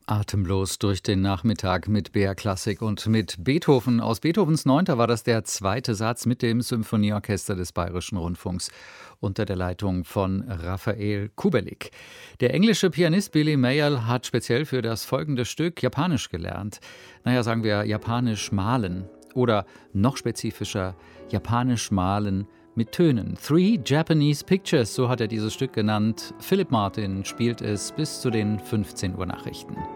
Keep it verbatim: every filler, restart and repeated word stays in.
Atemlos durch den Nachmittag mit B R Klassik und mit Beethoven. Aus Beethovens Neunter war das der zweite Satz mit dem Symphonieorchester des Bayerischen Rundfunks unter der Leitung von Raphael Kubelik. Der englische Pianist Billy Mayall hat speziell für das folgende Stück Japanisch gelernt. Naja, sagen wir Japanisch malen oder noch spezifischer Japanisch malen mit Tönen. Three Japanese Pictures, so hat er dieses Stück genannt. Philipp Martin spielt es bis zu den fünfzehn Uhr Nachrichten.